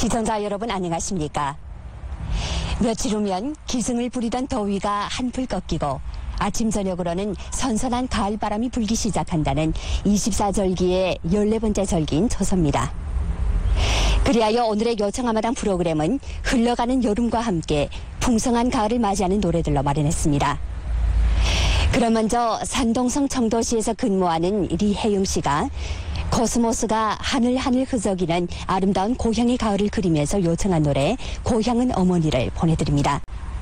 시청자 여러분 안녕하십니까? 며칠 후면 기승을 부리던 더위가 한풀 꺾이고 아침 저녁으로는 선선한 가을바람이 불기 시작한다는 24절기의 14번째 절기인 초서입니다. 그리하여 오늘의 요청하마당 프로그램은 흘러가는 여름과 함께 풍성한 가을을 맞이하는 노래들로 마련했습니다. 그럼 먼저 산동성 청도시에서 근무하는 리혜영 씨가 코스모스가 하늘하늘 흐저기는 아름다운 고향의 가을을 그리면서 요청한 노래 고향은 어머니를 보내드립니다.